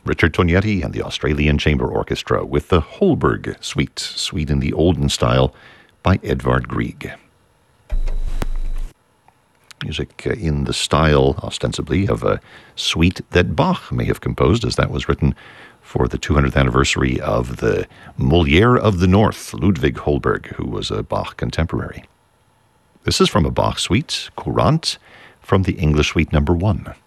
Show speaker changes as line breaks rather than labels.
Richard Tognetti and the Australian Chamber Orchestra with the Holberg Suite in the olden style by Edvard Grieg. Music in the style, ostensibly, of a suite that Bach may have composed, as that was written for the 200th anniversary of the Molière of the North, Ludwig Holberg, who was a Bach contemporary. This is from a Bach suite, Courante, from the English Suite No. 1.